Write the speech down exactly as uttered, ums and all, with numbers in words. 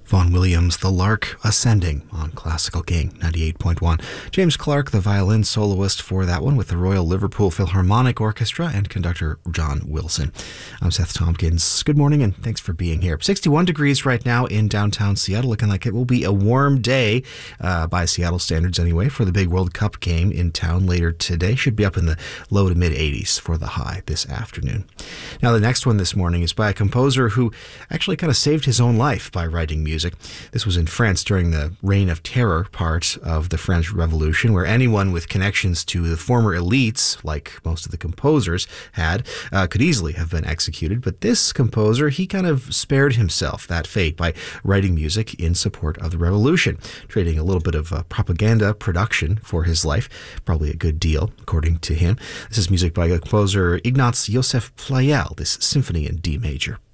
Vaughan Williams, The Lark Ascending on Classical King ninety-eight point one. James Clark, the violin soloist for that one with the Royal Liverpool Philharmonic Orchestra and conductor John Wilson. I'm Seth Tompkins. Good morning and thanks for being here. sixty-one degrees right now in downtown Seattle, looking like it will be a warm day uh, by Seattle standards anyway for the big World Cup game in town later today. Should be up in the low to mid eighties for the high this afternoon. Now the next one this morning is by a composer who actually kind of saved his own life by writing music. This was in France during the Reign of Terror part of the French Revolution, where anyone with connections to the former elites, like most of the composers had, uh, could easily have been executed. But this composer, he kind of spared himself that fate by writing music in support of the revolution, trading a little bit of uh, propaganda production for his life. Probably a good deal, according to him. This is music by composer Ignaz Joseph Pleyel, this symphony in D major.